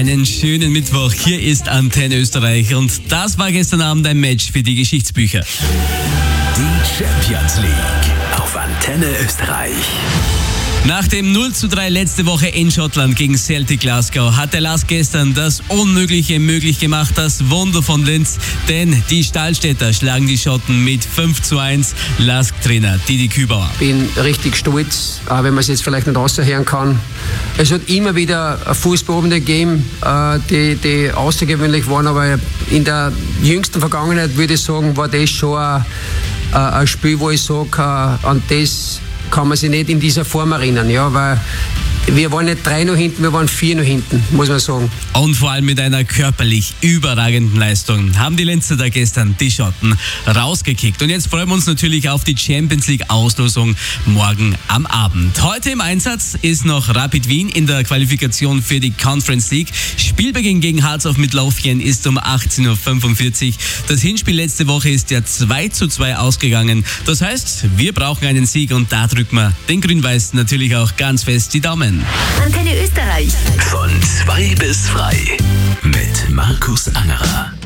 Einen schönen Mittwoch, hier ist Antenne Österreich und das war gestern Abend ein Match für die Geschichtsbücher. Die Champions League auf Antenne Österreich. Nach dem 0:3 letzte Woche in Schottland gegen Celtic Glasgow hat der LASK gestern das Unmögliche möglich gemacht, das Wunder von Linz, denn die Stahlstädter schlagen die Schotten mit 5:1. LASK-Trainer Didi Kübauer. Ich bin richtig stolz, auch wenn man es jetzt vielleicht nicht raushören kann. Es hat immer wieder Fußballabende gegeben, die außergewöhnlich waren, aber in der jüngsten Vergangenheit würde ich sagen, war das schon ein Spiel, wo ich sage, an das kann man sich nicht in dieser Form erinnern, ja, weil wir waren nicht 3 noch hinten, wir waren 4 noch hinten, muss man sagen. Und vor allem mit einer körperlich überragenden Leistung haben die Linzer da gestern die Schotten rausgekickt. Und jetzt freuen wir uns natürlich auf die Champions League Auslosung morgen am Abend. Heute im Einsatz ist noch Rapid Wien in der Qualifikation für die Conference League. Spielbeginn gegen Hearts of Midlothian ist um 18:45 Uhr. Das Hinspiel letzte Woche ist ja 2:2 ausgegangen. Das heißt, wir brauchen einen Sieg und da drücken wir den Grün-Weiß natürlich auch ganz fest die Daumen. Antenne Österreich. Von 2 bis frei mit Markus Angerer.